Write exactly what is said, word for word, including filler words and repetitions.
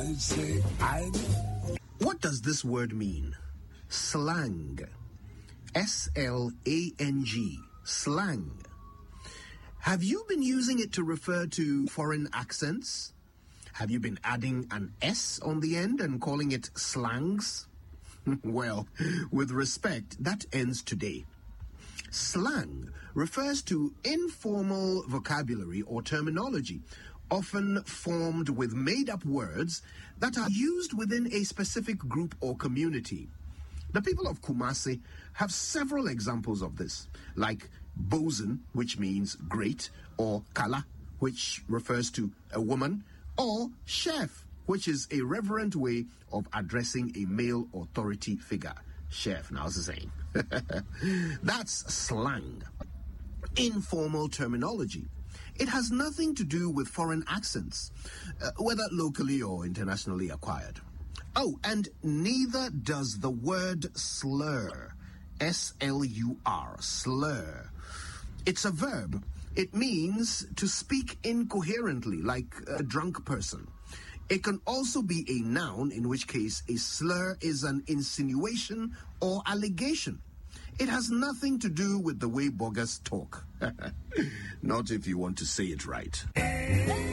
say I. What does this word mean? Slang. S L A N G. Slang. Have you been using it to refer to foreign accents? Have you been adding an S on the end and calling it slangs? Well, with respect, that ends today. Slang refers to informal vocabulary or terminology, often formed with made-up words that are used within a specific group or community. The people of Kumasi have several examples of this, like bosun, which means great, or kala, which refers to a woman, or chef, which is a reverent way of addressing a male authority figure. Chef, now it's saying. That's slang. Informal terminology. It has nothing to do with foreign accents, uh, whether locally or internationally acquired. Oh, and neither does the word slur. S L U R, slur. It's a verb. It means to speak incoherently, like a drunk person. It can also be a noun, in which case a slur is an insinuation or allegation. It has nothing to do with the way boggers talk. Not if you want to say it right.